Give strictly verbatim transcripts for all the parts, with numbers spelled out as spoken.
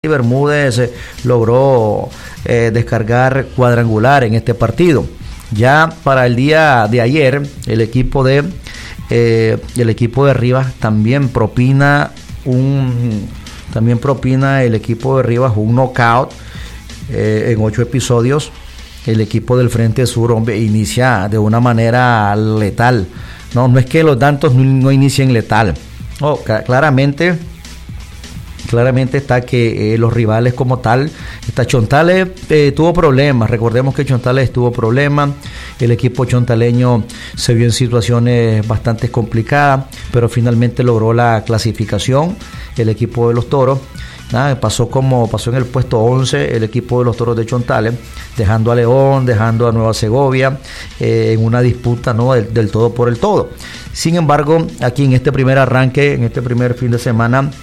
Bermúdez eh, logró eh, descargar cuadrangular en este partido. Ya para el día de ayer, el equipo de eh, el equipo de Rivas también propina un también propina el equipo de Rivas un knockout eh, en ocho episodios. El equipo del Frente Sur, hombre, inicia de una manera letal. No, no es que los Dantos no, no inicien letal. No, claramente. Claramente está que eh, los rivales como tal, esta Chontales eh, tuvo problemas, recordemos que Chontales tuvo problemas, el equipo chontaleño se vio en situaciones bastante complicadas, pero finalmente logró la clasificación, el equipo de los Toros, nada, pasó como pasó en el puesto once el equipo de los Toros de Chontales, dejando a León, dejando a Nueva Segovia, eh, en una disputa, ¿no?, del, del todo por el todo. Sin embargo, aquí en este primer arranque, en este primer fin de semana,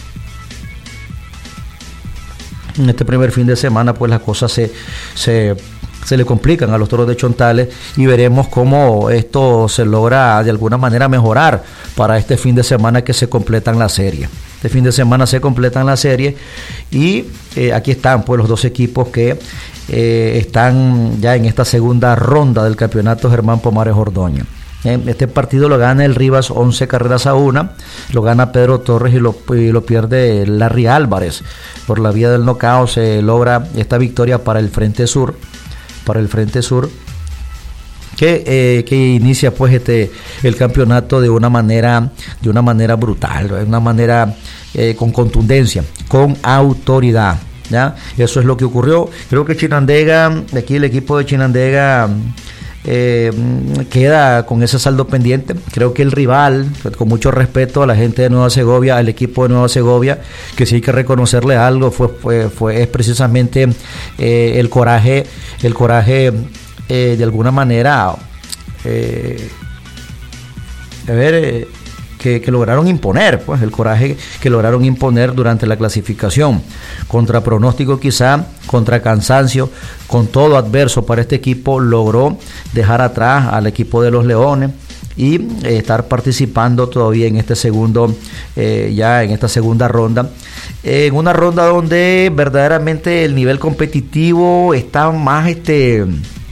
En este primer fin de semana, pues las cosas se, se, se le complican a los Toros de Chontales y veremos cómo esto se logra de alguna manera mejorar para este fin de semana que se completan la serie. Este fin de semana se completan la serie y eh, aquí están pues los dos equipos que eh, están ya en esta segunda ronda del campeonato Germán Pomares Ordoño. Este partido lo gana el Rivas once carreras a una, lo gana Pedro Torres y lo, y lo pierde Larry Álvarez. Por la vía del knockout se logra esta victoria para el Frente Sur, para el Frente Sur, que, eh, que inicia pues este el campeonato de una manera, de una manera brutal, de una manera eh, con contundencia, con autoridad. ¿Ya? Eso es lo que ocurrió. Creo que Chinandega, aquí el equipo de Chinandega Eh, queda con ese saldo pendiente. Creo que el rival, con mucho respeto a la gente de Nueva Segovia, al equipo de Nueva Segovia, que sí hay que reconocerle algo, fue, fue, fue es precisamente eh, el coraje, el coraje eh, de alguna manera, eh, a ver, eh, que, que lograron imponer, pues el coraje que lograron imponer durante la clasificación, contra pronóstico quizá, contra cansancio, con todo adverso para este equipo, logró dejar atrás al equipo de los Leones y eh, estar participando todavía en este segundo, eh, ya en esta segunda ronda, eh, en una ronda donde verdaderamente el nivel competitivo está más este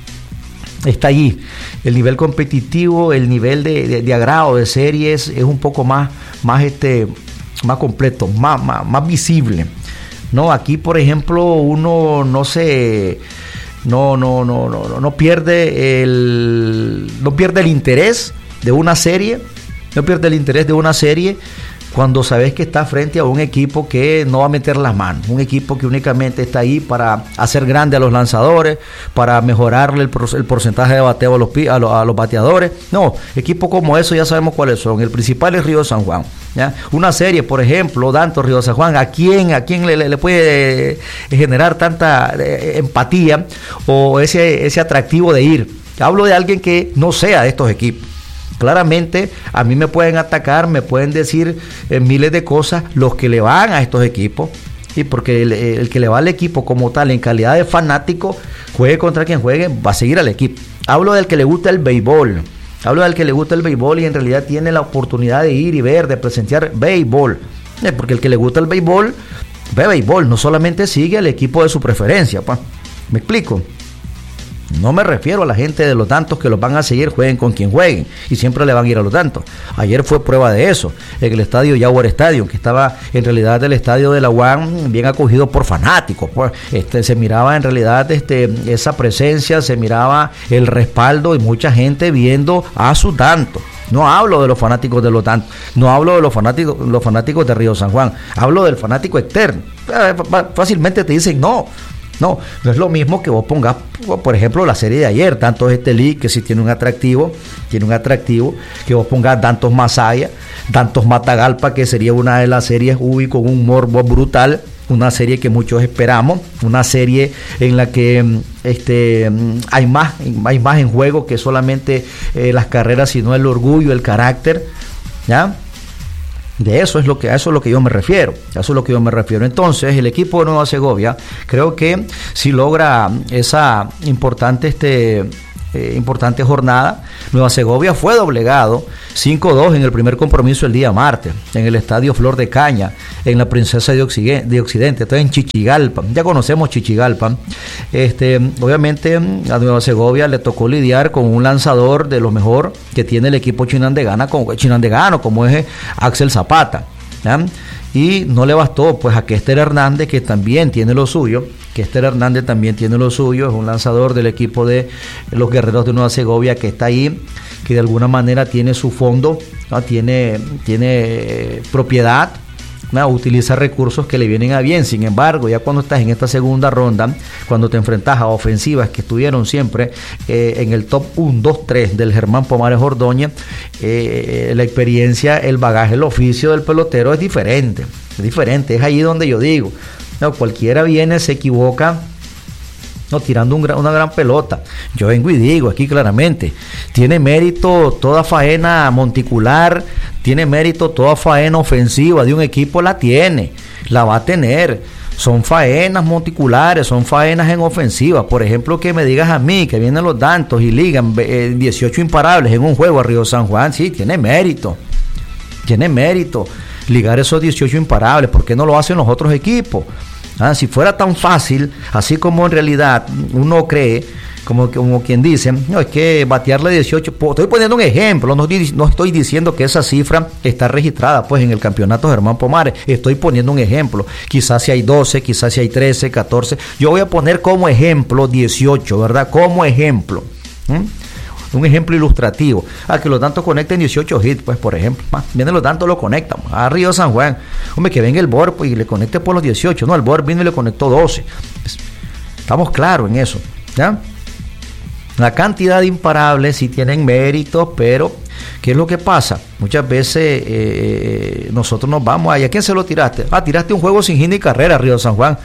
está allí, el nivel competitivo, el nivel de, de, de agrado de series es un poco más, más este, más completo, más, más, más visible. No, aquí por ejemplo uno no se no no no no no pierde el no pierde el interés de una serie, no pierde el interés de una serie cuando sabes que está frente a un equipo que no va a meter las manos, un equipo que únicamente está ahí para hacer grande a los lanzadores, para mejorarle el, por, el porcentaje de bateo a los, a, los, a los bateadores. No, equipos como eso ya sabemos cuáles son. El principal es Río de San Juan. ¿Ya? Una serie, por ejemplo, Dantos Río de San Juan, ¿a quién, a quién le, le, le puede generar tanta eh, empatía o ese, ese atractivo de ir? Hablo de alguien que no sea de estos equipos. Claramente a mí me pueden atacar, me pueden decir eh, miles de cosas los que le van a estos equipos, y porque el, el que le va al equipo como tal en calidad de fanático, juegue contra quien juegue, va a seguir al equipo. Hablo del que le gusta el béisbol, hablo del que le gusta el béisbol y en realidad tiene la oportunidad de ir y ver, de presenciar béisbol, eh, porque el que le gusta el béisbol ve béisbol, no solamente sigue al equipo de su preferencia, pues. ¿Me explico? No me refiero a la gente de los Dantos que los van a seguir, jueguen con quien jueguen y siempre le van a ir a los Dantos. Ayer fue prueba de eso, en el estadio Jaguar Stadium, que estaba en realidad el estadio de la U A M bien acogido por fanáticos. Pues, este, se miraba en realidad este, esa presencia, se miraba el respaldo y mucha gente viendo a sus Dantos. No hablo de los fanáticos de los Dantos, no hablo de los fanáticos, los fanáticos de Río San Juan, hablo del fanático externo. Fácilmente te dicen no. No, no es lo mismo que vos pongas, por ejemplo, la serie de ayer, Dantos Estelí, que sí tiene un atractivo, tiene un atractivo, que vos pongas Dantos Masaya, Dantos Matagalpa, que sería una de las series, uy, con un morbo brutal, una serie que muchos esperamos, una serie en la que este hay más, hay más en juego que solamente eh, las carreras, sino el orgullo, el carácter, ¿ya? De eso es lo que, a eso es lo que yo me refiero, a eso es lo que yo me refiero. Entonces, el equipo de Nueva Segovia, creo que si logra esa importante este eh, importante jornada. Nueva Segovia fue doblegado cinco dos en el primer compromiso el día martes, en el Estadio Flor de Caña, en la Princesa de Occidente, de Occidente, entonces en Chichigalpa. Ya conocemos Chichigalpa. Este, obviamente a Nueva Segovia le tocó lidiar con un lanzador de lo mejor que tiene el equipo chinandegano, como, chinandegano, como es Axel Zapata, ¿ya? Y no le bastó pues a Kester Hernández, que también tiene lo suyo. Kester Hernández también tiene lo suyo, es un lanzador del equipo de los Guerreros de Nueva Segovia que está ahí, que de alguna manera tiene su fondo, ¿no? tiene, tiene eh, propiedad, ¿no? Utiliza recursos que le vienen a bien. Sin embargo, ya cuando estás en esta segunda ronda, cuando te enfrentas a ofensivas que estuvieron siempre eh, en el top uno, dos, tres del Germán Pomares Ordóñez, eh, la experiencia, el bagaje, el oficio del pelotero es diferente, es diferente, es ahí donde yo digo, no, cualquiera viene, se equivoca, no, tirando un gran, una gran pelota. Yo vengo y digo aquí claramente, tiene mérito toda faena monticular, tiene mérito toda faena ofensiva de un equipo, la tiene, la va a tener. Son faenas monticulares, son faenas en ofensiva. Por ejemplo, que me digas a mí que vienen los Dantos y ligan eh, dieciocho imparables en un juego a Río San Juan, sí, tiene mérito, tiene mérito ligar esos dieciocho imparables. ¿Por qué no lo hacen los otros equipos? Ah, si fuera tan fácil, así como en realidad uno cree, como, como quien dice, no, es que batearle dieciocho, estoy poniendo un ejemplo, no estoy, no estoy diciendo que esa cifra está registrada pues en el campeonato Germán Pomares, estoy poniendo un ejemplo, quizás si hay doce, quizás si hay trece, catorce, yo voy a poner como ejemplo dieciocho, ¿verdad? Como ejemplo, ¿Mm? un ejemplo ilustrativo, a que los Dantos conecten dieciocho hits, pues por ejemplo, ah, vienen los Dantos, lo conectan a Río San Juan, hombre, que venga el B O R pues, y le conecte por los dieciocho, no, el B O R vino y le conectó doce, pues, estamos claros en eso, ¿ya? La cantidad de imparables sí tienen mérito, pero ¿qué es lo que pasa? Muchas veces eh, nosotros nos vamos, ¿a quién se lo tiraste? Ah, tiraste un juego sin hit ni carrera, Río San Juan.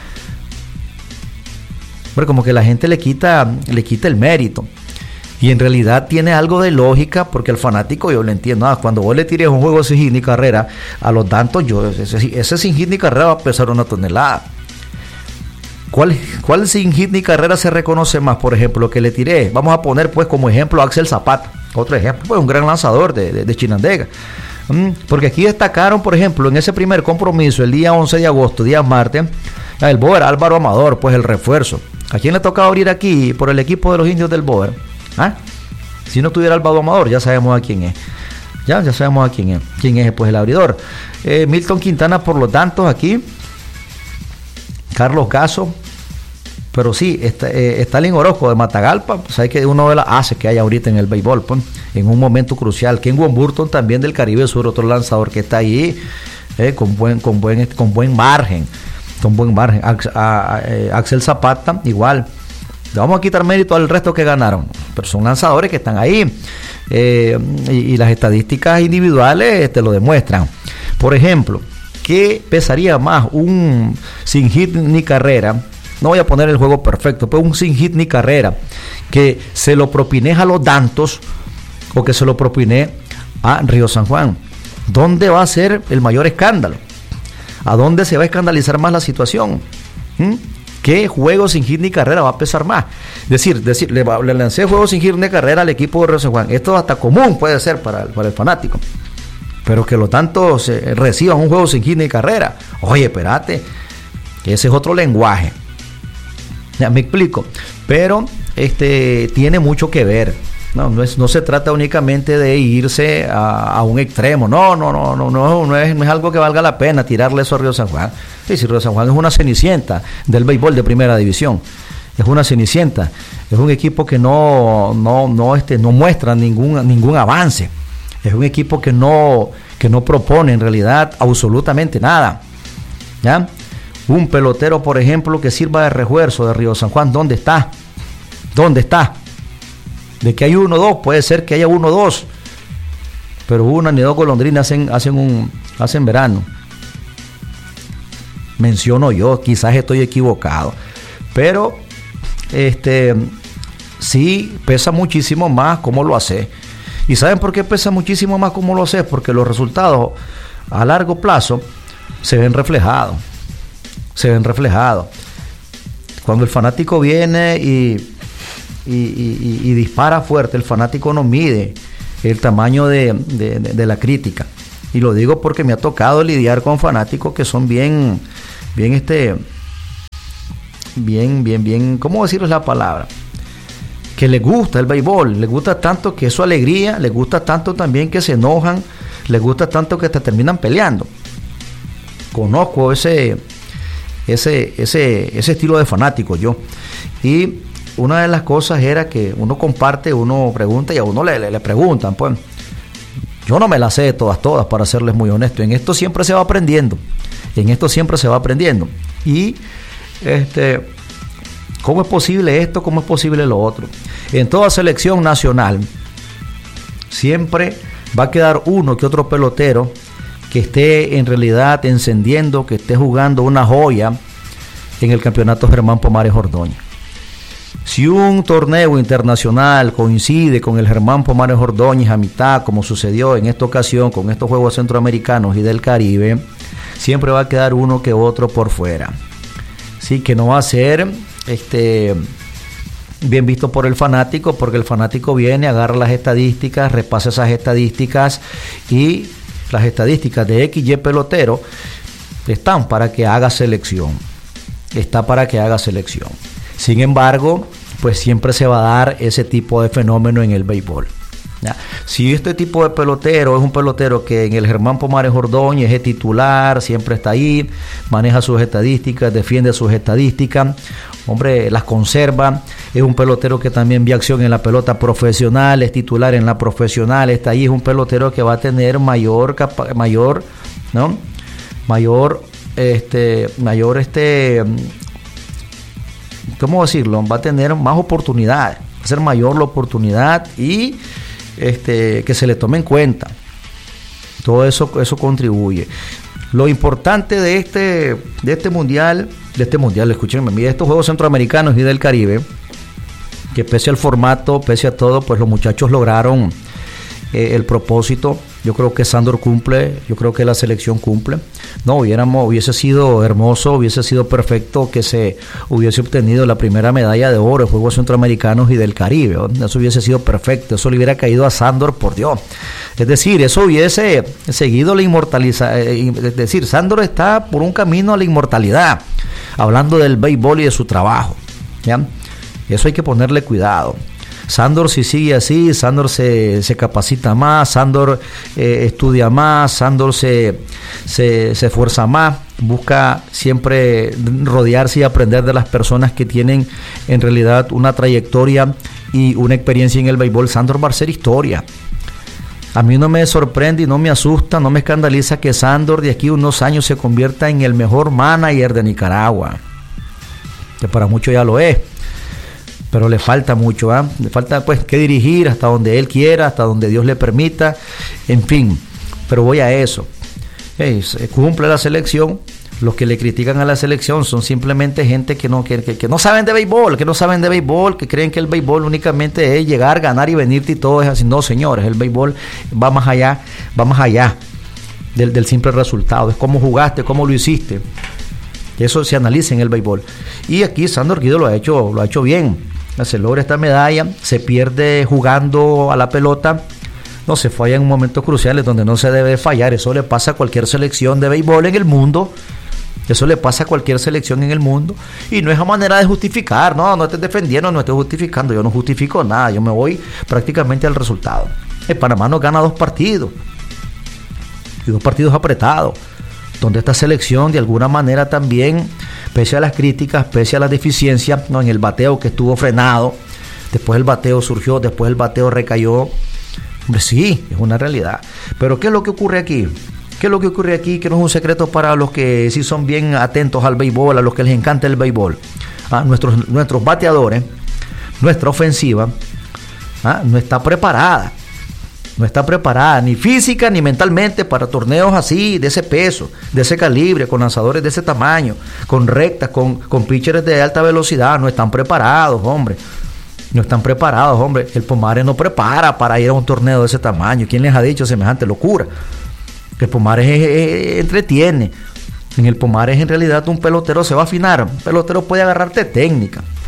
Pero como que la gente le quita, le quita el mérito. Y en realidad tiene algo de lógica, porque el fanático, yo lo entiendo, ah, cuando vos le tires un juego sin hit ni carrera a los Dantos, yo, ese, ese sin hit ni carrera va a pesar una tonelada. ¿Cuál, ¿Cuál sin hit ni carrera se reconoce más? Por ejemplo, lo que le tiré, vamos a poner pues como ejemplo a Axel Zapata, otro ejemplo, pues un gran lanzador de, de, de Chinandega. Mm, porque aquí destacaron, por ejemplo, en ese primer compromiso, el día once de agosto, día martes, el B O E R, Álvaro Amador, pues el refuerzo. ¿A quién le toca abrir aquí por el equipo de los indios del B O E R? ¿Ah? Si no tuviera Álvaro Amador, ya sabemos a quién es. Ya, ya sabemos a quién es. ¿Quién es pues el abridor? Eh, Milton Quintana por los Dantos aquí. Carlos Gaso, pero sí, está, eh, Stalin Orozco de Matagalpa, sabes que uno de las haces que hay ahorita en el béisbol, pues, en un momento crucial. Kenwon Burton también del Caribe Sur, otro lanzador que está ahí, eh, con buen, con buen, con buen margen, con buen margen. Ax, a, a, eh, Axel Zapata, igual. Le vamos a quitar mérito al resto que ganaron, pero son lanzadores que están ahí, eh, y, y las estadísticas individuales te lo demuestran. Por ejemplo, ¿qué pesaría más? Un sin hit ni carrera, no voy a poner el juego perfecto, pero un sin hit ni carrera, que se lo propiné a los Dantos o que se lo propiné a Río San Juan. ¿Dónde va a ser el mayor escándalo? ¿A dónde se va a escandalizar más la situación? ¿Mm? ¿Qué juego sin hit ni carrera va a pesar más? Decir, decir le, le lancé juego sin hit ni carrera al equipo de Río San Juan. Esto hasta común puede ser para, para el fanático. Pero que los Dantos eh, reciban un juego sin hit ni carrera. Oye, espérate, ese es otro lenguaje. Ya me explico. Pero este tiene mucho que ver. No, no, es, no se trata únicamente de irse a, a un extremo. No, no, no, no, no, no es, no es algo que valga la pena tirarle eso a Río San Juan. Sí, si Río San Juan es una cenicienta del béisbol de primera división. Es una cenicienta. Es un equipo que no, no, no, este, no muestra ningún, ningún avance. Es un equipo que no, que no propone en realidad absolutamente nada. ¿Ya? Un pelotero, por ejemplo, que sirva de refuerzo de Río San Juan, ¿dónde está? ¿Dónde está? De que hay uno o dos, puede ser que haya uno o dos, pero una ni dos golondrinas hacen, hacen, un, hacen verano. Menciono yo, quizás estoy equivocado, pero este sí pesa muchísimo más cómo lo hace. ¿Y saben por qué pesa muchísimo más cómo lo hace? Porque los resultados a largo plazo se ven reflejados. Se ven reflejados. Cuando el fanático viene y, y, y, y dispara fuerte, el fanático no mide el tamaño de, de, de, de la crítica. Y lo digo porque me ha tocado lidiar con fanáticos que son bien, bien, este, bien, bien, bien, ¿cómo decirles la palabra? Que les gusta el béisbol, les gusta tanto que es su alegría, les gusta tanto también que se enojan, les gusta tanto que te terminan peleando. Conozco ese, ese, ese, ese estilo de fanático yo. Y una de las cosas era que uno comparte, uno pregunta y a uno le, le, le preguntan, pues. Yo no me las sé de todas, todas, para serles muy honesto. En esto siempre se va aprendiendo. En esto siempre se va aprendiendo. Y, este, ¿cómo es posible esto? ¿Cómo es posible lo otro? En toda selección nacional, siempre va a quedar uno que otro pelotero que esté en realidad encendiendo, que esté jugando una joya en el campeonato Germán Pomares Ordóñez. Si un torneo internacional coincide con el Germán Pomares Ordóñez a mitad, como sucedió en esta ocasión con estos Juegos Centroamericanos y del Caribe, siempre va a quedar uno que otro por fuera. Sí, que no va a ser este, bien visto por el fanático, porque el fanático viene, agarra las estadísticas, repasa esas estadísticas, y las estadísticas de X Y pelotero están para que haga selección. Está para que haga selección. Sin embargo, pues siempre se va a dar ese tipo de fenómeno en el béisbol. ¿Ya? Si este tipo de pelotero es un pelotero que en el Germán Pomares Ordóñez es titular, siempre está ahí, maneja sus estadísticas, defiende sus estadísticas, hombre, las conserva, es un pelotero que también ve acción en la pelota profesional, es titular en la profesional, está ahí, es un pelotero que va a tener mayor, capa- mayor, ¿no? Mayor, este, mayor, este... ¿cómo decirlo? Va a tener más oportunidades, va a ser mayor la oportunidad y este, que se le tome en cuenta. Todo eso, eso contribuye. Lo importante de este, de este mundial, de este mundial, escúchenme, de estos Juegos Centroamericanos y del Caribe, que pese al formato, pese a todo, pues los muchachos lograron eh, el propósito. Yo creo que Sándor cumple, yo creo que la selección cumple. No, hubiéramos, hubiese sido hermoso, hubiese sido perfecto que se hubiese obtenido la primera medalla de oro en Juegos Centroamericanos y del Caribe, ¿no? Eso hubiese sido perfecto, eso le hubiera caído a Sándor, por Dios. Es decir, eso hubiese seguido la inmortalización, es decir, Sándor está por un camino a la inmortalidad, hablando del béisbol y de su trabajo, ¿ya? Eso hay que ponerle cuidado. Sándor, si sigue así, Sándor se, se capacita más, Sándor eh, estudia más, Sándor se, se, se esfuerza más, busca siempre rodearse y aprender de las personas que tienen en realidad una trayectoria y una experiencia en el béisbol. Sándor va a ser historia. A mí no me sorprende y no me asusta, no me escandaliza que Sándor de aquí a unos años se convierta en el mejor manager de Nicaragua, que para muchos ya lo es. Pero le falta mucho, ¿eh? Le falta pues que dirigir hasta donde él quiera, hasta donde Dios le permita, en fin, pero voy a eso. Hey, cumple la selección. Los que le critican a la selección son simplemente gente que no, que, que, que no saben de béisbol, que no saben de béisbol, que creen que el béisbol únicamente es llegar, ganar y venirte y todo es así. No, señores, el béisbol va más allá, va más allá del, del simple resultado. Es cómo jugaste, cómo lo hiciste. Eso se analiza en el béisbol. Y aquí Sándor Guido lo ha hecho, lo ha hecho bien. Se logra esta medalla, se pierde jugando a la pelota, no se falla en momentos cruciales donde no se debe fallar. Eso le pasa a cualquier selección de béisbol en el mundo. Eso le pasa a cualquier selección en el mundo. Y no es a manera de justificar. No, no estés defendiendo, no estés justificando. Yo no justifico nada. Yo me voy prácticamente al resultado. El Panamá nos gana dos partidos. Y dos partidos apretados. Donde esta selección de alguna manera también, pese a las críticas, pese a las deficiencias, no, en el bateo que estuvo frenado, después el bateo surgió, después el bateo recayó. Hombre, sí, es una realidad. Pero ¿qué es lo que ocurre aquí? ¿Qué es lo que ocurre aquí? Que no es un secreto para los que sí son bien atentos al béisbol, a los que les encanta el béisbol. Ah, nuestros, nuestros bateadores, nuestra ofensiva, ah, no está preparada. No está preparada ni física ni mentalmente para torneos así, de ese peso, de ese calibre, con lanzadores de ese tamaño, con rectas, con, con pitchers de alta velocidad. No están preparados, hombre. No están preparados, hombre. El Pomares no prepara para ir a un torneo de ese tamaño. ¿Quién les ha dicho semejante locura? El Pomares es, es, entretiene. En el Pomares en realidad un pelotero se va a afinar. Un pelotero puede agarrarte técnica.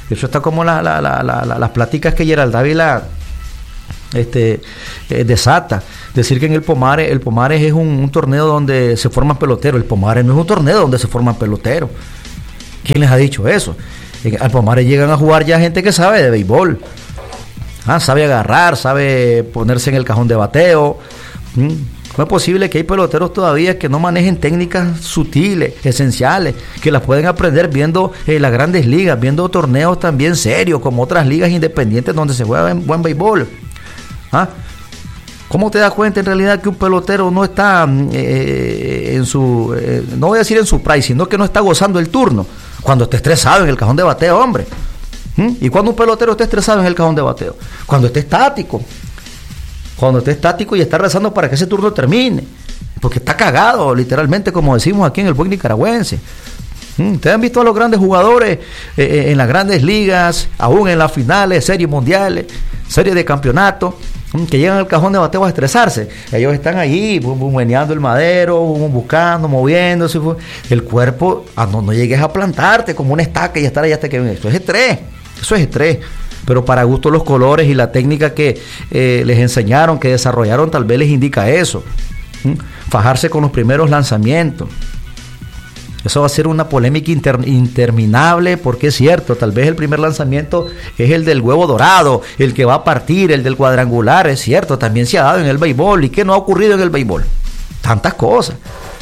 Eso está como la, la, la, la, la, las pláticas que Gerald Dávila este, eh, desata. Decir que en el Pomares, el Pomares es un, un torneo donde se forman peloteros. El Pomares no es un torneo donde se forman peloteros. ¿Quién les ha dicho eso? Eh, al Pomares llegan a jugar ya gente que sabe de béisbol. Ah, sabe agarrar, sabe ponerse en el cajón de bateo. ¿Mm? ¿Cómo es posible que hay peloteros todavía que no manejen técnicas sutiles, esenciales, que las pueden aprender viendo eh, las grandes ligas, viendo torneos también serios, como otras ligas independientes donde se juega buen béisbol? ¿Ah? ¿Cómo te das cuenta en realidad que un pelotero no está eh, en su, eh, no voy a decir en su prime, sino que no está gozando el turno? Cuando esté estresado en el cajón de bateo, hombre. ¿Mm? ¿Y cuando un pelotero esté estresado en el cajón de bateo? Cuando esté estático. Cuando esté estático y está rezando para que ese turno termine. Porque está cagado, literalmente, como decimos aquí en el buen nicaragüense. ¿Mm? Ustedes han visto a los grandes jugadores eh, en las grandes ligas, aún en las finales, series mundiales, series de campeonato, que llegan al cajón de bateo a estresarse. Ellos están allí meneando el madero, buscando, moviéndose. El cuerpo, ah, no, no llegues a plantarte como una estaca y estar allá hasta que ven. Eso es estrés, eso es estrés. Pero para gusto los colores y la técnica que eh, les enseñaron, que desarrollaron, tal vez les indica eso. ¿Mm? Fajarse con los primeros lanzamientos. Eso va a ser una polémica inter, interminable, porque es cierto, tal vez el primer lanzamiento es el del huevo dorado, el que va a partir, el del cuadrangular, es cierto, también se ha dado en el béisbol. ¿Y qué no ha ocurrido en el béisbol? Tantas cosas.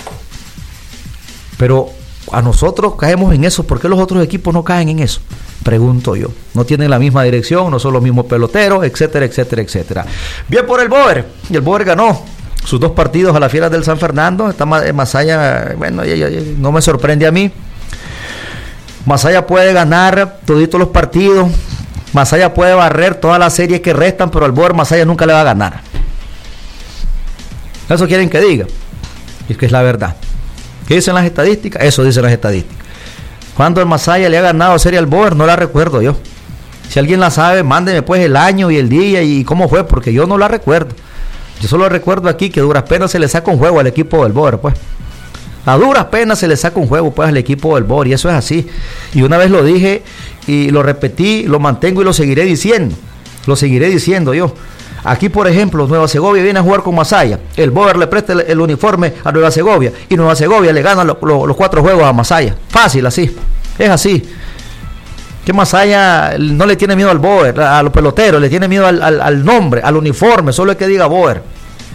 Pero a nosotros caemos en eso, ¿por qué los otros equipos no caen en eso? Pregunto yo. No tienen la misma dirección, no son los mismos peloteros, etcétera, etcétera, etcétera. Bien por el Boer, y el Boer ganó sus dos partidos a las Fieras del San Fernando. Está Masaya, bueno, ya, ya, ya, no me sorprende a mí. Masaya puede ganar toditos los partidos, Masaya puede barrer todas las series que restan, pero al Boer Masaya nunca le va a ganar. Eso quieren que diga, y es que es la verdad. ¿Qué dicen las estadísticas? Eso dicen las estadísticas. ¿Cuándo el Masaya le ha ganado serie al Boer? No la recuerdo yo. Si alguien la sabe, mándeme pues el año y el día y cómo fue, porque yo no la recuerdo. Yo solo recuerdo aquí que a duras penas se le saca un juego al equipo del Boer, pues. A duras penas se le saca un juego, pues, al equipo del Boer, y eso es así. Y una vez lo dije y lo repetí, lo mantengo y lo seguiré diciendo. Lo seguiré diciendo yo. Aquí, por ejemplo, Nueva Segovia viene a jugar con Masaya. El Boer le presta el, el uniforme a Nueva Segovia y Nueva Segovia le gana lo, lo, los cuatro juegos a Masaya. Fácil, así. Es así. Que Masaya no le tiene miedo al Boer, a los peloteros, le tiene miedo al, al, al nombre, al uniforme, solo es que diga Boer.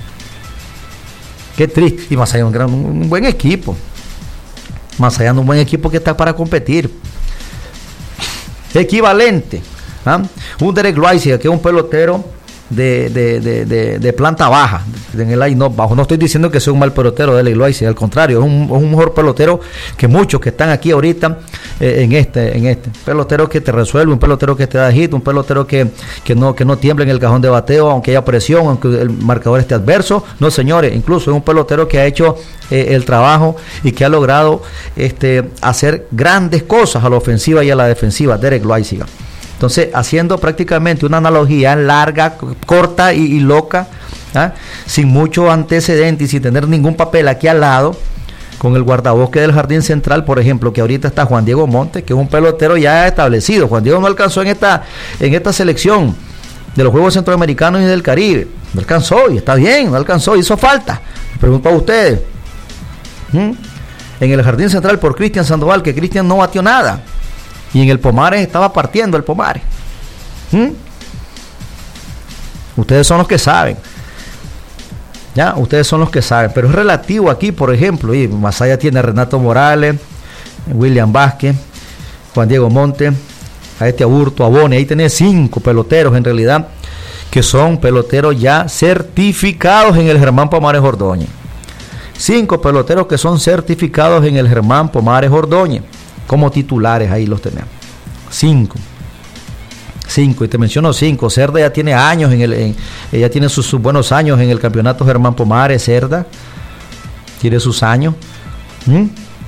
Qué triste. Y Masaya es un, gran, un buen equipo. Masaya es un buen equipo que está para competir. Equivalente. ¿Ah? Un Derek Loaiziga, que es un pelotero de, de, de, de, de planta baja, en el line-up bajo. No estoy diciendo que sea un mal pelotero de Derek Loaiziga, al contrario, es un, es un mejor pelotero que muchos que están aquí ahorita eh, en este, en este. Pelotero que te resuelve, un pelotero que te da hit, un pelotero que, que no, que no tiembla en el cajón de bateo, aunque haya presión, aunque el marcador esté adverso. No, señores, incluso es un pelotero que ha hecho eh, el trabajo y que ha logrado este, hacer grandes cosas a la ofensiva y a la defensiva, Derek Loaiziga. Entonces, haciendo prácticamente una analogía larga, corta y, y loca, ¿ah? Sin mucho antecedente y sin tener ningún papel aquí al lado, con el guardabosque del Jardín Central, por ejemplo, que ahorita está Juan Diego Montes, que es un pelotero ya establecido. Juan Diego no alcanzó en esta, en esta selección de los Juegos Centroamericanos y del Caribe. No alcanzó, y está bien, no alcanzó, hizo falta. Me pregunto a ustedes. ¿Mm? En el Jardín Central por Cristian Sandoval, que Cristian no batió nada. Y en el Pomares estaba partiendo el Pomares. ¿Mm? Ustedes son los que saben. Ya, ustedes son los que saben. Pero es relativo aquí, por ejemplo. Y Masaya tiene a Renato Morales, William Vázquez, Juan Diego Montes, a este Aburto, a Boni. Ahí tenés cinco peloteros en realidad, que son peloteros ya certificados en el Germán Pomares Ordóñez. Cinco peloteros que son certificados en el Germán Pomares Ordóñez. Como titulares, ahí los tenemos. Cinco. Cinco, y te menciono cinco. Cerda ya tiene años, en el, en, ella tiene sus, sus buenos años en el campeonato Germán Pomares. Cerda tiene sus años. ¿Mm?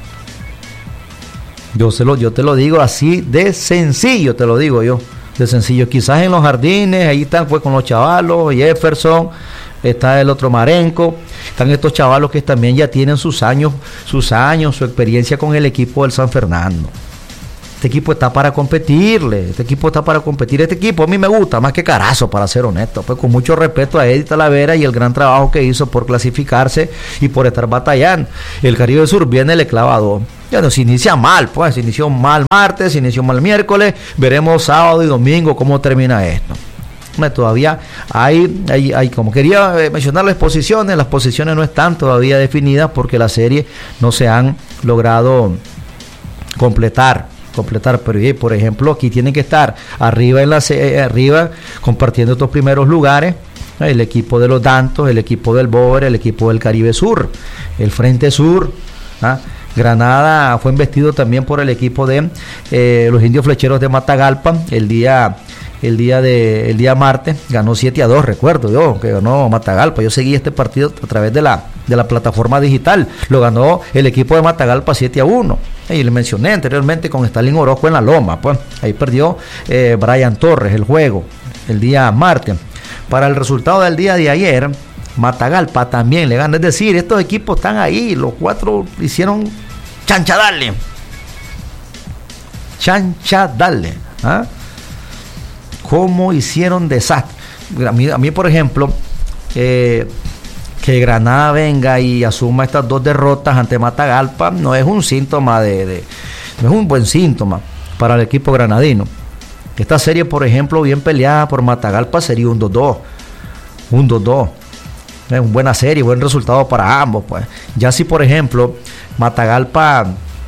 Yo, se lo, yo te lo digo así de sencillo, te lo digo yo. De sencillo. Quizás en los jardines, ahí están pues con los chavalos, Jefferson, está el otro Marenco, están estos chavalos que también ya tienen sus años, sus años, su experiencia con el equipo del San Fernando. Este equipo está para competirle, este equipo está para competir, este equipo a mí me gusta más que Carazo, para ser honesto, pues con mucho respeto a Eddie Talavera y el gran trabajo que hizo por clasificarse y por estar batallando. El Caribe Sur viene el clavado. Ya no se inicia mal, pues se inició mal martes, se inició mal miércoles, veremos sábado y domingo cómo termina esto. Todavía hay, hay, hay, como quería mencionar las posiciones, las posiciones no están todavía definidas porque la serie no se han logrado completar. completar, pero por ejemplo aquí tienen que estar arriba en la eh, arriba compartiendo estos primeros lugares el equipo de los Dantos, el equipo del Boer, el equipo del Caribe Sur, el Frente Sur, ¿ah? Granada fue embestido también por el equipo de eh, los Indios Flecheros de Matagalpa el día el día de el día martes, ganó siete a dos, recuerdo yo que ganó Matagalpa. Yo seguí este partido a través de la de la plataforma digital, lo ganó el equipo de Matagalpa siete a uno. Y le mencioné anteriormente con Stalin Orozco en la loma, pues ahí perdió eh, Brian Torres el juego el día martes. Para el resultado del día de ayer, Matagalpa también le gana, es decir, estos equipos están ahí, los cuatro hicieron chancha dale, chancha dale, ¿ah? Cómo hicieron desastre. A mí, a mí por ejemplo, eh, que Granada venga y asuma estas dos derrotas ante Matagalpa no es un síntoma de, de no es un buen síntoma para el equipo granadino. Esta serie, por ejemplo, bien peleada por Matagalpa sería un dos dos, un dos dos. Es una buena serie, buen resultado para ambos, pues. Ya si por ejemplo Matagalpa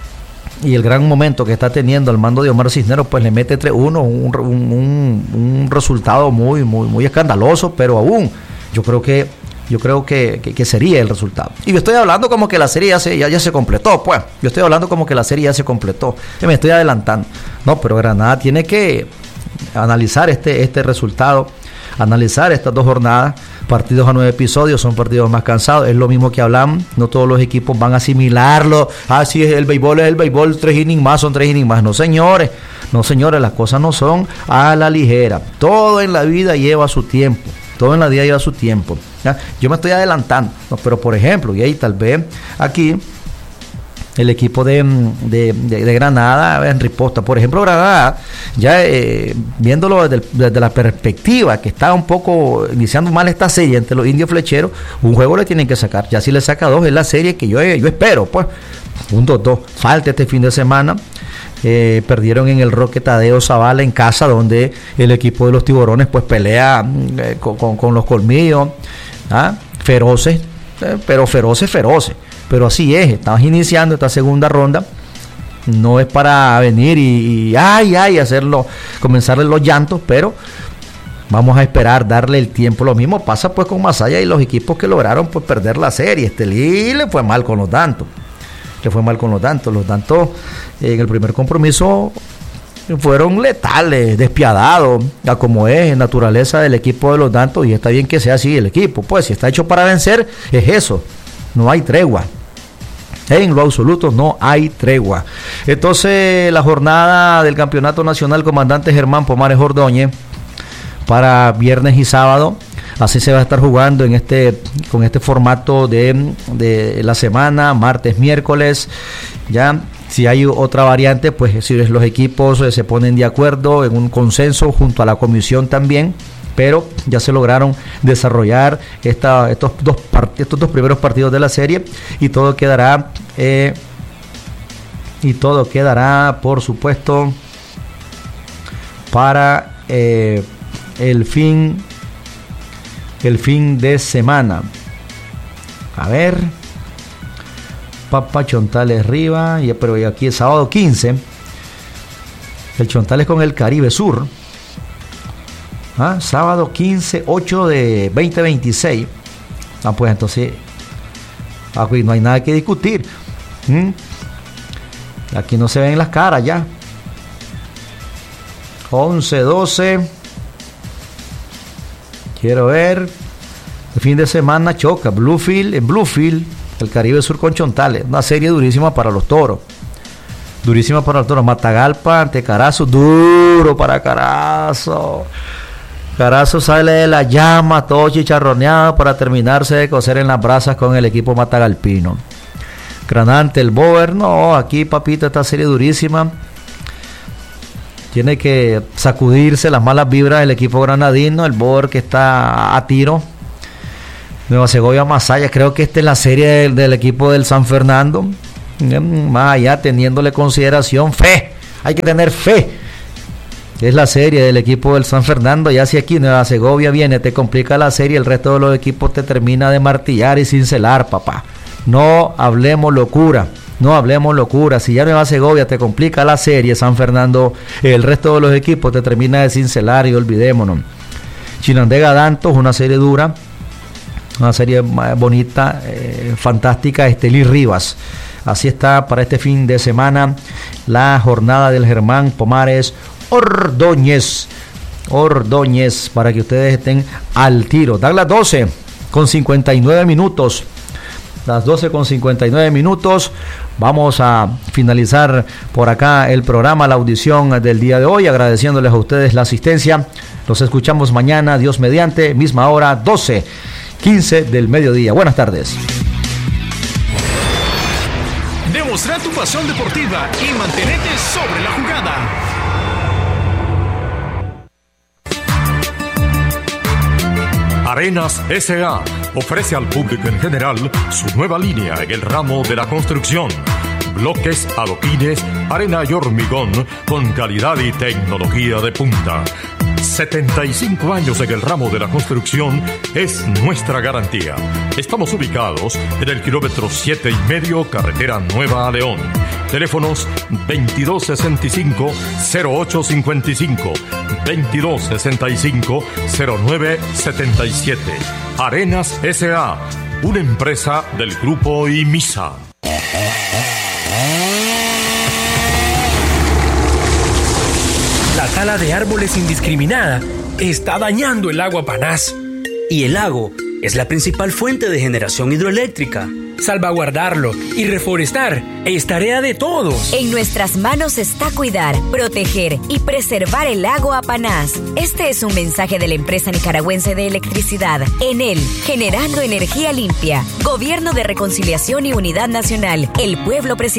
y el gran momento que está teniendo al mando de Omar Cisneros, pues le mete tres uno, un, un, un, un resultado muy, muy, muy escandaloso, pero aún yo creo que yo creo que, que, que sería el resultado. Y yo estoy hablando como que la serie ya se, ya, ya se completó, pues. Yo estoy hablando como que la serie ya se completó. Yo me estoy adelantando. No, pero Granada tiene que analizar este, este resultado, analizar estas dos jornadas, partidos a nueve episodios, son partidos más cansados, es lo mismo que hablamos, no todos los equipos van a asimilarlo, ah, sí, el béisbol es el béisbol, tres innings más, son tres innings más, no señores, no señores, las cosas no son a la ligera, todo en la vida lleva su tiempo, todo en la vida lleva su tiempo, ¿ya? Yo me estoy adelantando, no, pero por ejemplo, y ahí tal vez aquí, el equipo de, de, de, de Granada en riposta. Por ejemplo, Granada, ya eh, viéndolo desde, el, desde la perspectiva que está un poco iniciando mal esta serie entre los Indios Flecheros, un juego le tienen que sacar. Ya si le saca dos, es la serie que yo, yo espero, pues, un dos dos. Falta este fin de semana. Eh, perdieron en el Roque Tadeo Zavala en casa, donde el equipo de los Tiburones pues pelea eh, con, con, con los colmillos, ¿ah? feroces, eh, pero feroces, feroces. Pero así es, estamos iniciando esta segunda ronda, no es para venir y, y ay, ay, hacerlo, comenzarle los llantos, pero vamos a esperar, darle el tiempo. Lo mismo pasa pues con Masaya y los equipos que lograron pues perder la serie. Estelí le fue mal con los Dantos, le fue mal con los Dantos, los Dantos en el primer compromiso fueron letales, despiadados, a como es naturaleza del equipo de los Dantos, y está bien que sea así el equipo, pues si está hecho para vencer, es eso, no hay tregua. En lo absoluto no hay tregua. Entonces la jornada del Campeonato Nacional Comandante Germán Pomares Ordóñez para viernes y sábado, así se va a estar jugando en este con este formato de, de la semana, martes, miércoles. Ya si hay otra variante, pues si los equipos se ponen de acuerdo en un consenso junto a la comisión también, pero ya se lograron desarrollar esta, estos, dos part- estos dos primeros partidos de la serie, y todo quedará eh, y todo quedará por supuesto para eh, el fin el fin de semana. A ver, Papa Chontales Riva, y, pero aquí es sábado quince, el Chontales con el Caribe Sur. ¿Ah? Sábado quince, ocho de veinte veintiséis. Ah, pues entonces aquí no hay nada que discutir. ¿Mm? Aquí no se ven las caras ya. once, doce. Quiero ver. El fin de semana choca Bluefield, en Bluefield, el Caribe Sur con Chontales. Una serie durísima para los toros. Durísima para los toros. Matagalpa ante Carazo. Duro para Carazo. Carazo sale de la llama, todo chicharroneado para terminarse de cocer en las brasas con el equipo matagalpino. Granante, el Boer, no, aquí papito, esta serie durísima. tiene que sacudirse las malas vibras del equipo granadino, el Bor que está a tiro. Nueva Segovia Masaya, creo que esta es la serie del, del equipo del San Fernando. Más allá, teniéndole consideración, fe, hay que tener fe. Es la serie del equipo del San Fernando. Ya si aquí Nueva Segovia viene, te complica la serie, el resto de los equipos te termina de martillar y cincelar, papá. No hablemos locura, no hablemos locura. Si ya Nueva Segovia te complica la serie, San Fernando, el resto de los equipos te termina de cincelar y olvidémonos. Chinandega Dantos, una serie dura, una serie bonita, eh, fantástica. Estelí Rivas. Así está para este fin de semana la jornada del Germán Pomares Ordóñez. Ordóñez, para que ustedes estén al tiro. Dan las doce con cincuenta y nueve minutos. Las doce con cincuenta y nueve minutos. Vamos a finalizar por acá el programa, la audición del día de hoy, agradeciéndoles a ustedes la asistencia. Los escuchamos mañana, Dios mediante, misma hora, doce quince del mediodía. Buenas tardes. Demostrar tu pasión deportiva y mantenerte sobre la jugada. Arenas S A ofrece al público en general su nueva línea en el ramo de la construcción. Bloques, adoquines, arena y hormigón con calidad y tecnología de punta. setenta y cinco años en el ramo de la construcción es nuestra garantía. Estamos ubicados en el kilómetro siete y medio, carretera Nueva a León. Teléfonos veintidós sesenta y cinco, cero ocho cincuenta y cinco, veintidós sesenta y cinco, cero nueve setenta y siete. Arenas S A, una empresa del grupo IMISA. La tala de árboles indiscriminada está dañando el lago Apanás. Y el lago es la principal fuente de generación hidroeléctrica. Salvaguardarlo y reforestar es tarea de todos. En nuestras manos está cuidar, proteger y preservar el lago Apanás. Este es un mensaje de la empresa nicaragüense de electricidad, Enel, generando energía limpia. Gobierno de Reconciliación y Unidad Nacional. El pueblo presidencial.